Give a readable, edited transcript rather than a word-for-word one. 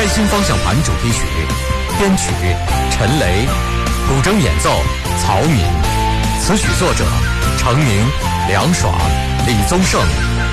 开心方向盘主题曲，编曲陈雷，古筝演奏曹敏，词曲作者程明、梁爽、李宗盛、